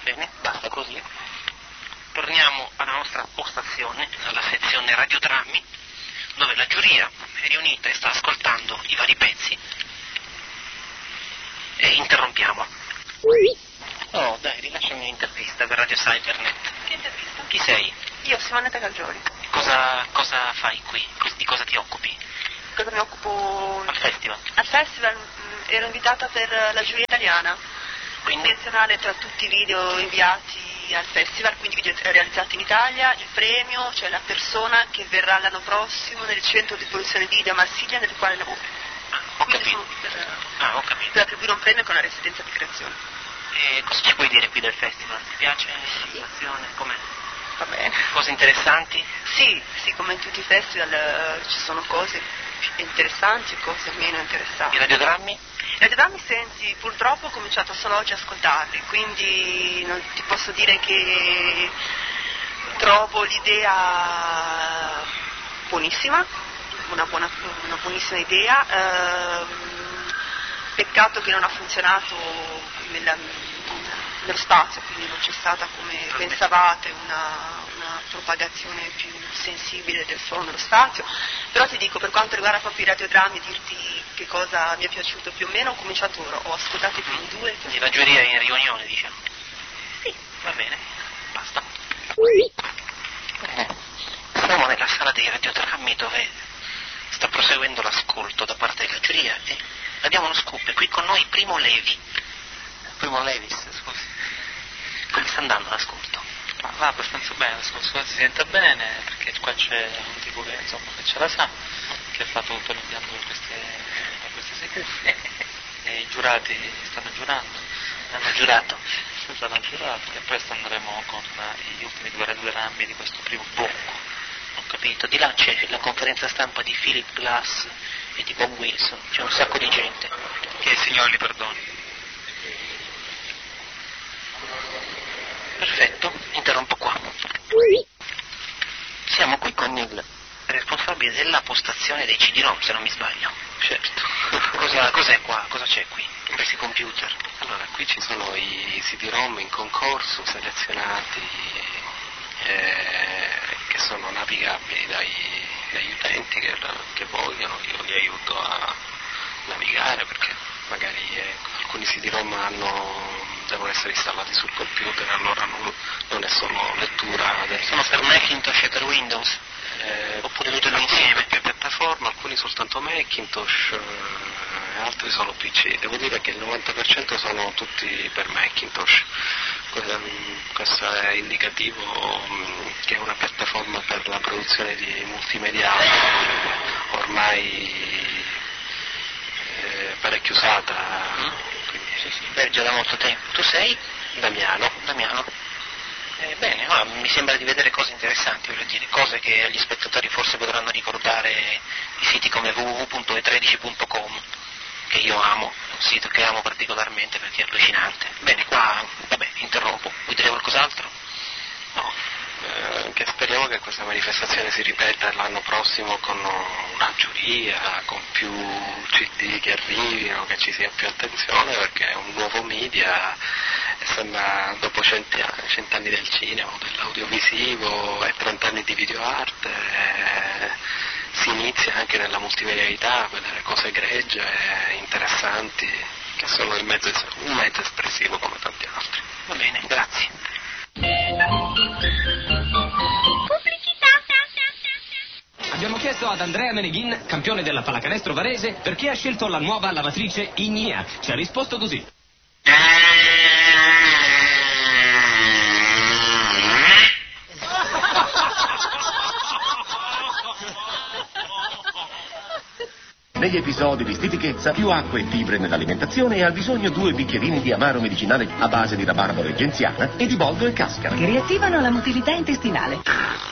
bene, basta così. Torniamo alla nostra postazione, alla sezione radiodrammi, dove la giuria è riunita e sta ascoltando i vari pezzi. E interrompiamo. Oh, dai, rilasciami un'intervista per Radio Cybernet. Che intervista? Chi sei? Io, Simonetta Calgioli. Cosa fai qui? Di cosa ti occupi? Cosa mi occupo? Al festival. Al festival ero invitata per la giuria italiana. Quindi? Menzionare tra tutti i video inviati al festival, quindi video realizzati in Italia, il premio, cioè la persona che verrà l'anno prossimo nel centro di produzione video a Marsiglia nel quale lavoro. Ho capito. Ho capito. Per attribuire un premio con una residenza di creazione. E cosa ci puoi dire qui del festival? Ti piace la situazione? Com'è? Va bene. Cose interessanti? Sì, come in tutti i festival ci sono cose interessanti e cose meno interessanti. I radiodrammi? I radiodrammi, senti, purtroppo ho cominciato solo oggi a ascoltarli, quindi non ti posso dire che trovo l'idea buonissima, una buonissima idea. Peccato che non ha funzionato nello spazio, quindi non c'è stata, come pensavate, una propagazione più sensibile del suono nello spazio. Però ti dico, per quanto riguarda proprio i radiodrammi, dirti che cosa mi è piaciuto più o meno, ho cominciato ora, ho ascoltato i primi due. Quindi la giuria è in riunione, diciamo? Sì. Va bene, basta. Siamo nella sala dei radiodrammi dove sta proseguendo l'ascolto da parte della giuria e abbiamo uno scoop, è qui con noi Primo Levi. Primo Levis, scusi. Come sta andando l'ascolto? Va abbastanza bene, l'ascolto si sente bene, perché qua c'è un tipo che ce la sa, che ha fatto tutto l'impianto per queste sequenze, e i giurati stanno giurando. Hanno giurato? Stanno giurato, e presto andremo con gli ultimi due radiodrammi di questo primo blocco. Ho capito, di là c'è la conferenza stampa di Philip Glass e di Bob Wilson, c'è un sacco di gente. Che il Signore li perdoni. Perfetto, interrompo qua. Siamo qui con il responsabile della postazione dei CD-ROM, se non mi sbaglio. Certo. Cos'è qua? Cosa c'è qui? Questi computer? Allora, qui ci sono i CD-ROM in concorso selezionati che sono navigabili dagli utenti che vogliono. Io li aiuto a navigare perché magari alcuni CD-ROM devono essere installati sul computer, allora non è solo lettura. Sono per Macintosh e per Windows? Oppure tutte insieme? Per piattaforma, alcuni soltanto Macintosh, altri solo PC. Devo dire che il 90% sono tutti per Macintosh. Questo è indicativo che è una piattaforma per la produzione di multimediale ormai parecchio usata. Sì, beh, già da molto tempo. Tu sei? Damiano. Bene, mi sembra di vedere cose interessanti, voglio dire, cose che agli spettatori forse potranno ricordare i siti come www.e13.com, che io amo, è un sito che amo particolarmente perché è allucinante. Bene, qua, vabbè, interrompo. Vuoi dire qualcos'altro? No, che speriamo che questa manifestazione si ripeta l'anno prossimo con una giuria, con più CD che arrivino, che ci sia più attenzione, perché è un nuovo media e sembra, dopo 100 anni del cinema, dell'audiovisivo e 30 anni di videoarte, si inizia anche nella multimedialità a vedere cose egregie e interessanti, che sono un mezzo espressivo come tanti altri. Va bene, grazie. Abbiamo chiesto ad Andrea Meneghin, campione della pallacanestro varese, perché ha scelto la nuova lavatrice Ignea. Ci ha risposto così. Negli episodi di stitichezza, più acqua e fibre nell'alimentazione e al bisogno 2 bicchierini di amaro medicinale a base di rabarbaro e genziana e di boldo e cascara. Che riattivano la motilità intestinale.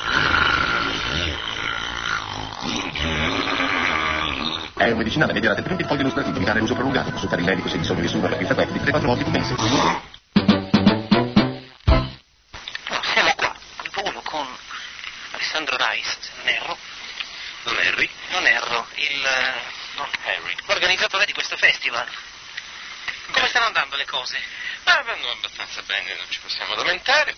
È un medicinale mediante potenti foglie illustrativi, evitare l'uso prolungato, consultare il medico se bisogno di assunto per di 3-4 volte per mese. Siamo qua, al volo con Alessandro Rais, se non erro. Non erro, l'organizzatore di questo festival. Come stanno andando le cose? Ma vanno abbastanza bene, non ci possiamo lamentare.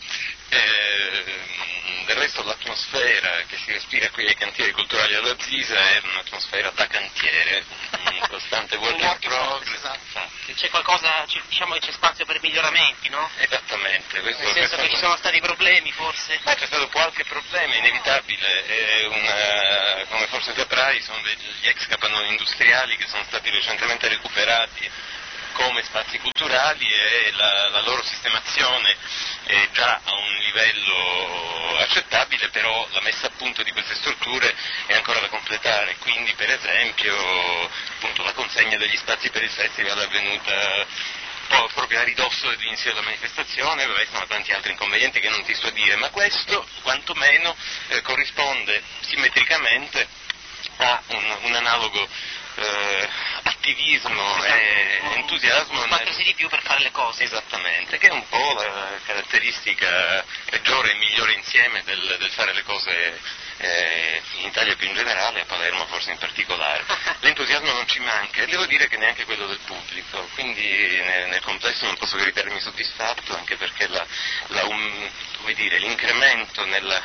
Del resto l'atmosfera che si respira qui ai cantieri culturali alla Zisa è un'atmosfera da cantiere, un costante work in progress. Esatto. C'è qualcosa, diciamo che c'è spazio per miglioramenti, no? Esattamente. Nel senso che ci sono stati problemi forse? Ma c'è stato qualche problema, inevitabile, come forse saprai sono degli ex capannoni industriali che sono stati recentemente recuperati come spazi culturali e la loro sistemazione è già a un livello accettabile, però la messa a punto di queste strutture è ancora da completare, quindi per esempio appunto, la consegna degli spazi per il festival è avvenuta proprio a ridosso dell'inizio della manifestazione, sono tanti altri inconvenienti che non ti sto a dire, ma questo quantomeno corrisponde simmetricamente a un analogo attivismo e entusiasmo. Spazio di più per fare le cose. Esattamente, che è un po' la caratteristica peggiore e migliore insieme del fare le cose in Italia più in generale, a Palermo forse in particolare. L'entusiasmo non ci manca e devo dire che neanche quello del pubblico, quindi nel complesso non posso che ritenermi soddisfatto, anche perché l'incremento nella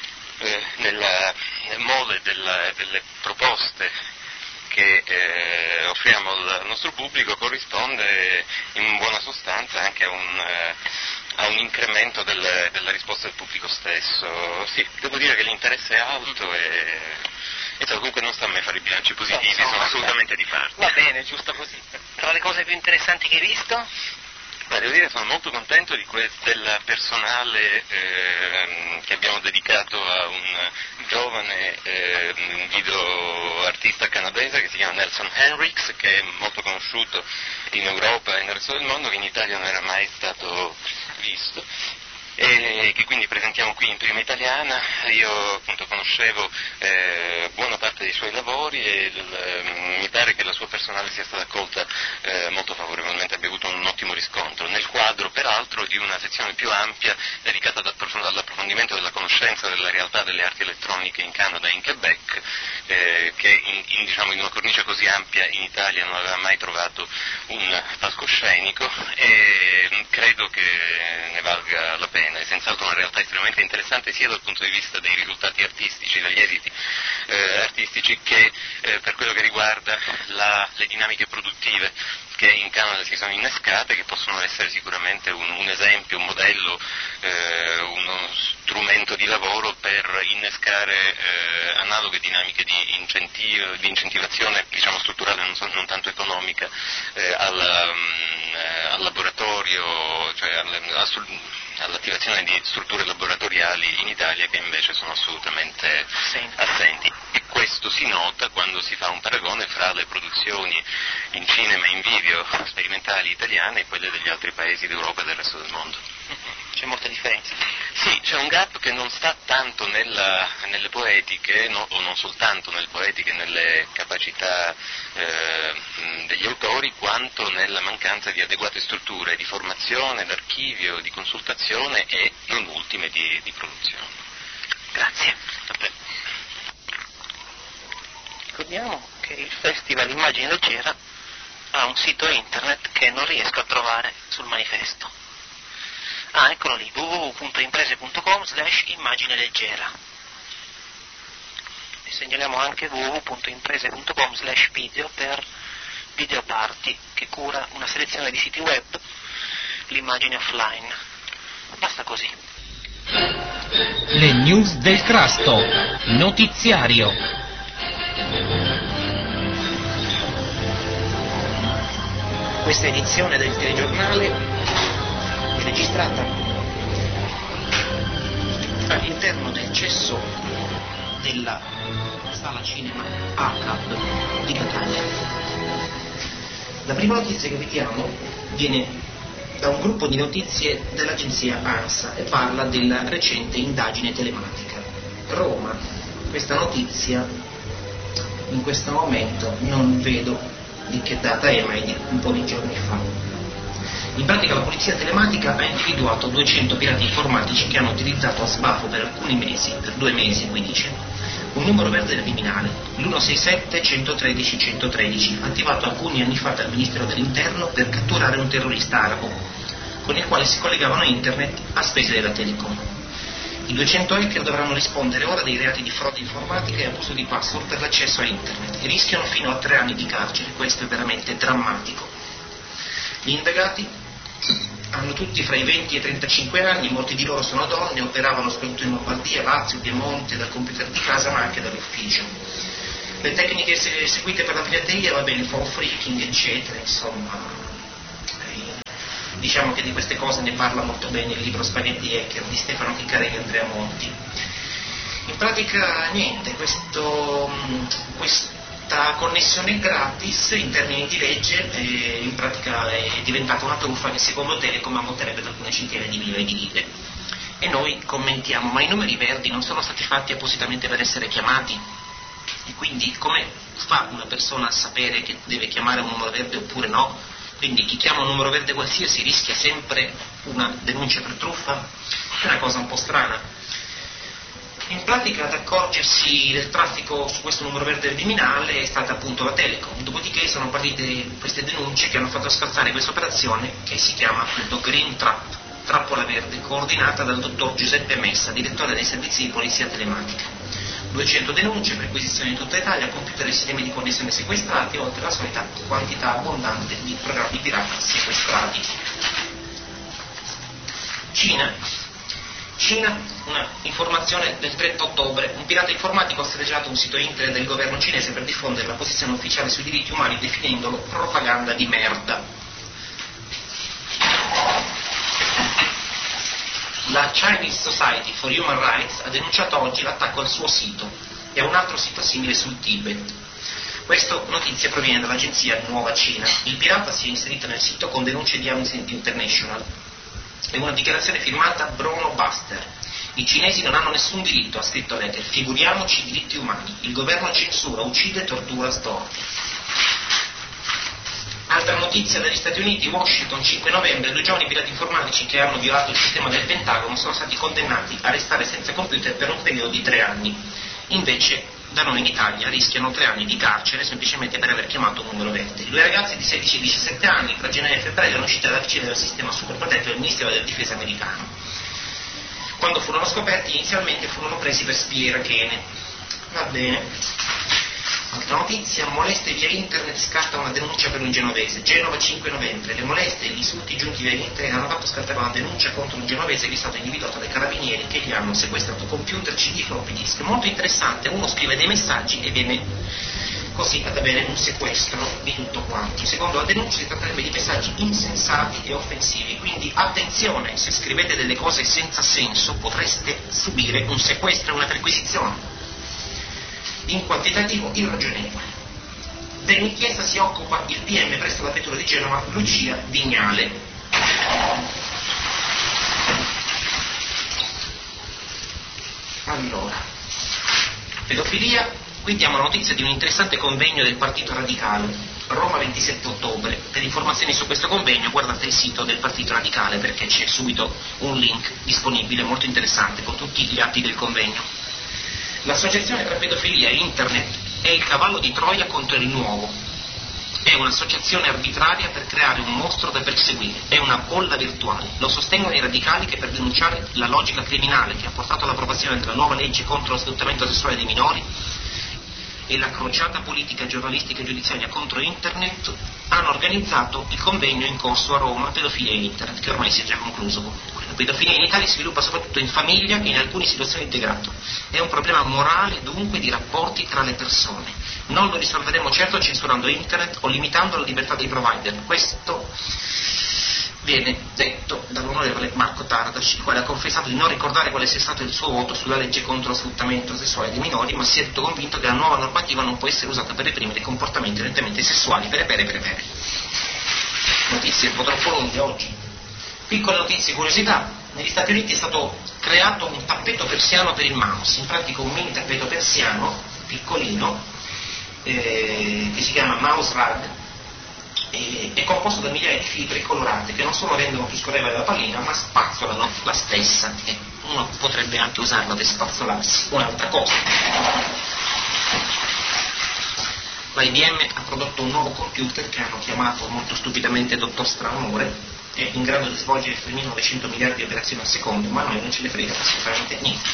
mole delle proposte che offriamo al nostro pubblico corrisponde in buona sostanza anche a un incremento della risposta del pubblico stesso. Sì, devo dire che l'interesse è alto e comunque non sta a me fare i bilanci positivi, sono assolutamente di parte. Va bene, giusto così. Tra le cose più interessanti che hai visto? Ma devo dire sono molto contento del personale che abbiamo dedicato a un giovane video artista canadese che si chiama Nelson Henricks, che è molto conosciuto in Europa e nel resto del mondo, che in Italia non era mai stato visto, e che quindi presentiamo qui in prima italiana. Io appunto conoscevo buona parte dei suoi lavori e mi pare che la sua personale sia stata accolta molto favorevolmente, abbia avuto un ottimo riscontro, nel quadro peraltro di una sezione più ampia dedicata all'approfondimento della conoscenza della realtà delle arti elettroniche in Canada e in Quebec, che in una cornice così ampia in Italia non aveva mai trovato un palcoscenico, e credo che ne valga la pena. È senz'altro una realtà estremamente interessante sia dal punto di vista dei risultati artistici, degli esiti artistici, che per quello che riguarda le dinamiche produttive che in Canada si sono innescate, che possono essere sicuramente un esempio, un modello, uno strumento di lavoro per innescare analoghe dinamiche di incentivazione, diciamo strutturale, non tanto economica, al laboratorio, cioè all'attivazione di strutture laboratoriali in Italia, che invece sono assolutamente assenti. E questo si nota quando si fa un paragone fra le produzioni in cinema e in video sperimentali italiane e quelle degli altri paesi d'Europa e del resto del mondo. C'è molta differenza. Sì, c'è un gap che non sta tanto nelle poetiche, o non soltanto nelle poetiche, nelle capacità degli autori, quanto nella mancanza di adeguate strutture di formazione, d'archivio, di consultazione e, non ultime, di produzione. Grazie. Ricordiamo che il Festival Immagine Leggera ha un sito internet che non riesco a trovare sul manifesto. Eccolo lì, www.imprese.com/immagine leggera. E segnaliamo anche www.imprese.com/video per Videoparty, che cura una selezione di siti web, l'immagine offline. Basta così. Le news del Crasto, notiziario. Questa edizione del telegiornale è registrata all'interno del cesso della sala cinema ACAB di Catania. La prima notizia che vediamo viene da un gruppo di notizie dell'agenzia ANSA e parla della recente indagine telematica. Roma, questa notizia in questo momento non vedo di che data è, ma è di un po' di giorni fa. In pratica la polizia telematica ha individuato 200 pirati informatici che hanno utilizzato a sbafo per alcuni mesi, per 2 mesi qui dice, un numero verde del criminale, l'167-113-113, attivato alcuni anni fa dal Ministero dell'Interno per catturare un terrorista arabo. con il quale si collegavano a internet a spese della Telecom. I 200 hacker dovranno rispondere ora dei reati di frode informatica e abuso di password per l'accesso a internet e rischiano fino a 3 anni di carcere. Questo è veramente drammatico. Gli indagati hanno tutti fra i 20 e i 35 anni, molti di loro sono donne, operavano soprattutto in Lombardia, Lazio, Piemonte, dal computer di casa ma anche dall'ufficio. Le tecniche seguite per la pirateria, va bene, il phone freaking, eccetera, insomma. Diciamo che di queste cose ne parla molto bene il libro Spaghetti Hacker di Stefano Chiccarelli e Andrea Monti. In pratica niente, questa connessione gratis in termini di legge in pratica è diventata una truffa che secondo Telecom ammonterebbe ad alcune centinaia di milioni di lire. E noi commentiamo, ma i numeri verdi non sono stati fatti appositamente per essere chiamati? E quindi come fa una persona a sapere che deve chiamare un numero verde oppure no? Quindi chi chiama un numero verde qualsiasi rischia sempre una denuncia per truffa? È una cosa un po' strana. In pratica ad accorgersi del traffico su questo numero verde criminale è stata appunto la Telecom, dopodiché sono partite queste denunce che hanno fatto scattare questa operazione che si chiama appunto Green Trap, trappola verde, coordinata dal dottor Giuseppe Messa, direttore dei servizi di polizia telematica. 200 denunce, perquisizioni in tutta Italia, computer e sistemi di connessione sequestrati, oltre alla solita quantità abbondante di programmi pirata sequestrati. Cina, una informazione del 30 ottobre, un pirata informatico ha streggiato un sito internet del governo cinese per diffondere la posizione ufficiale sui diritti umani definendolo propaganda di merda. La Chinese Society for Human Rights ha denunciato oggi l'attacco al suo sito e a un altro sito simile sul Tibet. Questa notizia proviene dall'agenzia Nuova Cina. Il pirata si è inserito nel sito con denunce di Amnesty International e una dichiarazione firmata Bruno Buster. I cinesi non hanno nessun diritto, ha scritto l'hacker, figuriamoci i diritti umani. Il governo censura, uccide, tortura, storpia. Altra notizia dagli Stati Uniti, Washington, 5 novembre, 2 giovani pirati informatici che hanno violato il sistema del Pentagono sono stati condannati a restare senza computer per un periodo di 3 anni. Invece da noi in Italia rischiano 3 anni di carcere semplicemente per aver chiamato un numero verde. I 2 ragazzi di 16 e 17 anni tra gennaio e febbraio erano usciti dalla piscina del sistema superprotetto del Ministero della Difesa americano. Quando furono scoperti inizialmente furono presi per spie irachene. Va bene. Altra notizia, molestie via internet, scatta una denuncia per un genovese. Genova, 5 novembre. Le molestie e gli insulti giunti via internet hanno fatto scattare una denuncia contro un genovese che è stato individuato dai carabinieri che gli hanno sequestrato computer, CD, floppy disk. Molto interessante, uno scrive dei messaggi e viene così ad avere un sequestro di tutto quanto. Secondo la denuncia si tratterebbe di messaggi insensati e offensivi, quindi attenzione, se scrivete delle cose senza senso potreste subire un sequestro e una perquisizione in quantitativo irragionevole. Dell'inchiesta si occupa il PM presso la Questura di Genova, Lucia Vignale. Allora, pedofilia, qui diamo la notizia di un interessante convegno del Partito Radicale, Roma 27 ottobre. Per informazioni su questo convegno guardate il sito del Partito Radicale perché c'è subito un link disponibile molto interessante con tutti gli atti del convegno. L'associazione tra pedofilia e internet è il cavallo di Troia contro il nuovo. È un'associazione arbitraria per creare un mostro da perseguire. È una bolla virtuale. Lo sostengono i radicali che per denunciare la logica criminale che ha portato all'approvazione della nuova legge contro lo sfruttamento sessuale dei minori e la crociata politica, giornalistica e giudiziaria contro internet hanno organizzato il convegno in corso a Roma, Pedofilia e Internet, che ormai si è già concluso comunque. La pedofilia in Italia si sviluppa soprattutto in famiglia e in alcune situazioni integrato. È un problema morale dunque di rapporti tra le persone. Non lo risolveremo certo censurando internet o limitando la libertà dei provider. Questo viene detto dall'onorevole Marco Tardas, il quale ha confessato di non ricordare quale sia stato il suo voto sulla legge contro lo sfruttamento sessuale dei minori, ma si è detto convinto che la nuova normativa non può essere usata per reprimere comportamenti evidentemente sessuali. Pere. Notizie un po' troppo lunghe oggi. Piccole notizie, curiosità. Negli Stati Uniti è stato creato un tappeto persiano per il mouse, in pratica un mini tappeto persiano piccolino che si chiama mouse rug. È composto da migliaia di fibre colorate che non solo rendono più scorrevole la pallina ma spazzolano la stessa, e uno potrebbe anche usarla per spazzolarsi, un'altra cosa. l'IBM ha prodotto un nuovo computer che hanno chiamato molto stupidamente Dottor Stranamore, è in grado di svolgere 3.900 miliardi di operazioni al secondo, ma a noi non ce ne frega assolutamente niente.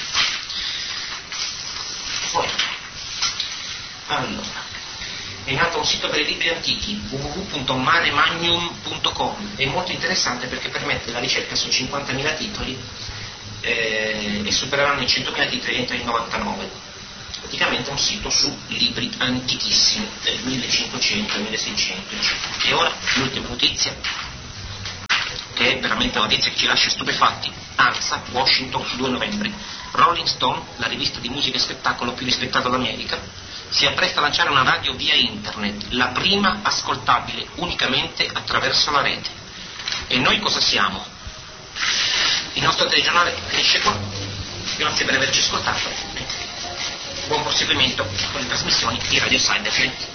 Poi, allora, è nato un sito per i libri antichi, www.maremagnum.com, è molto interessante perché permette la ricerca su 50.000 titoli e supereranno i 100.000 titoli entro il 99. Praticamente un sito su libri antichissimi del 1500 1600 eccetera. E ora l'ultima notizia, che è veramente una notizia che ci lascia stupefatti. ANSA, Washington, 2 novembre. Rolling Stone, la rivista di musica e spettacolo più rispettata d'America, si appresta a lanciare una radio via internet, la prima ascoltabile unicamente attraverso la rete. E noi cosa siamo? Il nostro telegiornale finisce qua. Grazie per averci ascoltato. Buon proseguimento con le trasmissioni di Radio Cyberfree.